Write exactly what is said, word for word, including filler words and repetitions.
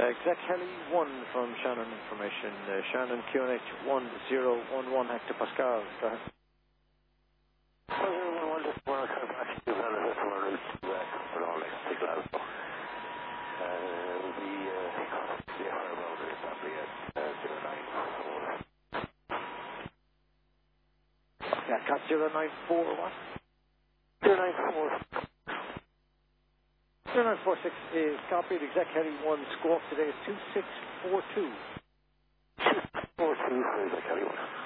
Exec Heli one from Shannon Information. Uh, Shannon Q N H one zero one one hectopascal. Go ahead. one zero one one, just one car back to Uganda, that's one route to uh, for all next to Glasgow. And the, uh, the higher boundary is probably at uh, zero nine four. Yeah, cat zero nine four what? zero nine four. zero nine four six is copied. Exec Heli one squawk today is two six four two. two six four two for Exec Heli one.